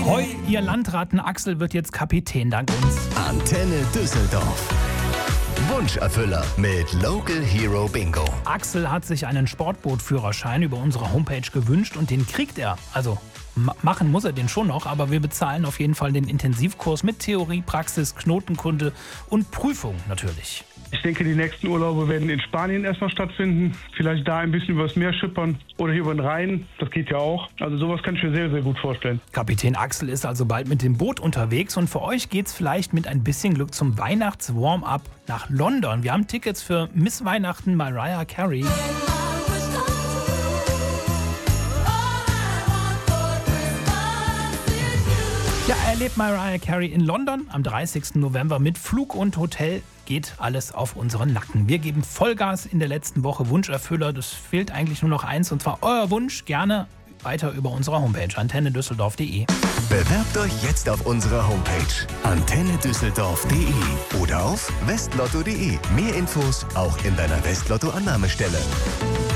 Ahoi, ihr Landratten, Axel wird jetzt Kapitän dank uns. Antenne Düsseldorf. Wunscherfüller mit Local Hero Bingo. Axel hat sich einen Sportbootführerschein über unsere Homepage gewünscht und den kriegt er. Also machen muss er den schon noch, aber wir bezahlen auf jeden Fall den Intensivkurs mit Theorie, Praxis, Knotenkunde und Prüfung natürlich. Ich denke, die nächsten Urlaube werden in Spanien erstmal stattfinden. Vielleicht da ein bisschen übers Meer schippern oder hier über den Rhein. Das geht ja auch. Also sowas kann ich mir sehr, sehr gut vorstellen. Kapitän Axel ist also bald mit dem Boot unterwegs und für euch geht's vielleicht mit ein bisschen Glück zum Weihnachts-Warm-up nach London. Wir haben Tickets für Miss Weihnachten Mariah Carey. Ja, erlebt Mariah Carey in London am 30. November mit Flug und Hotel. Geht alles auf unseren Nacken. Wir geben Vollgas in der letzten Woche Wunscherfüller. Das fehlt eigentlich nur noch eins, und zwar euer Wunsch. Gerne weiter über unsere Homepage antennedüsseldorf.de. Bewerbt euch jetzt auf unserer Homepage antennedüsseldorf.de oder auf westlotto.de. Mehr Infos auch in deiner Westlotto-Annahmestelle.